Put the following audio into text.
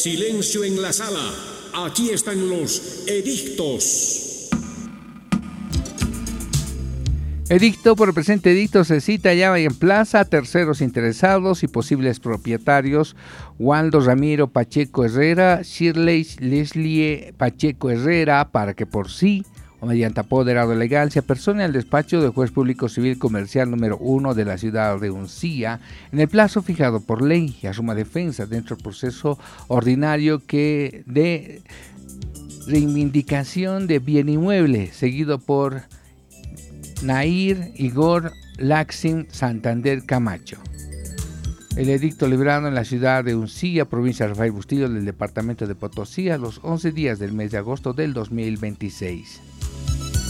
Silencio en la sala. Aquí están los edictos. Edicto. Por el presente edicto se cita, llama y emplaza a terceros interesados y posibles propietarios: Waldo Ramiro Pacheco Herrera, Shirley Leslie Pacheco Herrera, para que por sí o mediante apoderado legal se apersone al despacho del Juez Público Civil Comercial número 1 de la ciudad de Uncía en el plazo fijado por ley y asuma defensa dentro del proceso ordinario que de reivindicación de bien inmueble, seguido por Nair Igor Laxin Santander Camacho. El edicto librado en la ciudad de Uncía, provincia de Rafael Bustillo, del departamento de Potosí, a los 11 días del mes de agosto del 2026.